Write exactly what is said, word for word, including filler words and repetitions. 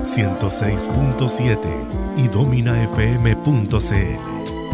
ciento seis punto siete y domina f m punto c l.